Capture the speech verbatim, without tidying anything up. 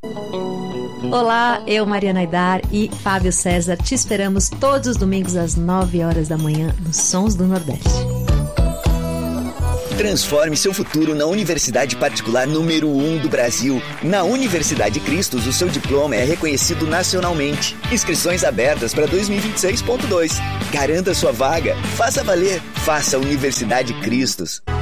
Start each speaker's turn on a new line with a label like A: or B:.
A: Olá, eu, Mariana Aidar e Fábio César, te esperamos todos os domingos às nove horas da manhã nos Sons do Nordeste.
B: Transforme seu futuro na universidade particular número um do Brasil. Na Universidade Cristos, o seu diploma é reconhecido nacionalmente. Inscrições abertas para dois mil e vinte e seis ponto dois. Garanta sua vaga. Faça valer. Faça Universidade Cristos.